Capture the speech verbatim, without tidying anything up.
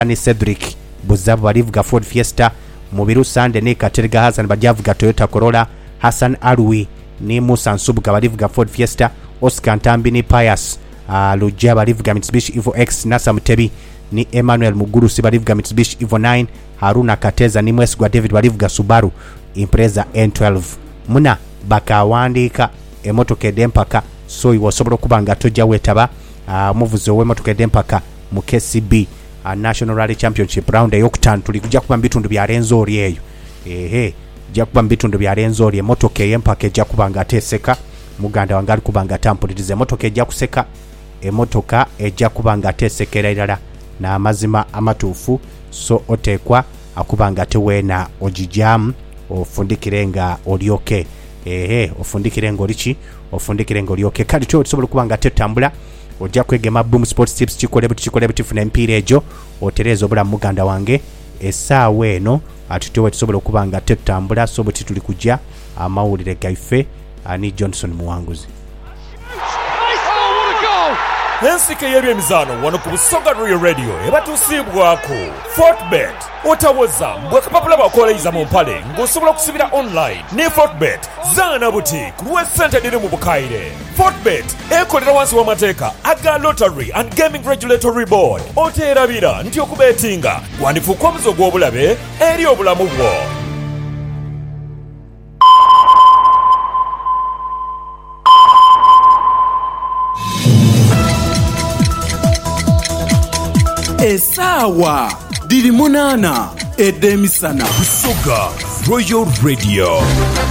ni Cedric Buzabu balivuga Ford Fiesta, Mubiru Sande ni Katerega Hassan bajavuga Toyota Corolla, Hassan Alwi ni Musa Nsubuga balivuga Ford Fiesta, Oscar Ntambi ni Pius uh, Lujja balivuga Mitsubishi Evo X, Nasa Mutebi ni Emmanuel Mugurusi balivuga Mitsubishi Evo nine, Haruna Kateza ni Mwesgwa David balivuga Subaru Impreza N twelve. Muna bakawandika emotoka edempaka so iwosobola kubanga tojja wetaba uh, muvuzo w'emotoka edempaka mu K C B uh, National Rally Championship round eyokutano tuli kujja kuba bitundu bya Lenzori eyo ehe jja kuba bitundu bya Lenzori emotoka eyempaka ejja kubanga ateseka muganda wangali kubanga tampulirize emotoka ejja kuseka emotoka ejja kubanga atesekera irala na amazima amatuufu so otekwa akubanga teweena ojijamu ofundikirenga olyoke ehe ofundikirenga olichi ofundikirenga olyoke kali to tusobola kubanga tetambula ojja kwegema Boom Sports Tips chikole buti chikole buti funa empira ejo oterezo bula muganda wange esaawa eno atutewe tusobola kubanga tetambula so buti tuli kujja amawulire gaife ani Johnson Muwanguzi. Ensike y'ebyemizano wano ku Busoga Royal Radio ebatusibwako Fortbet otawoza bwekapapula bakoleiza mu mpale ng'osobola okusibira online ne Fortbet zaana buti ku lw'essente liri mu bukaire. Fortbet ekolera wansi w'amateeka aga Lottery and Gaming Regulatory Board. Oteerabira nti okubeetinga gwandifuuka omuzo gw'obulabe eri obulamu bwo. Esawa diri munana edemisana Busoga Royal Radio.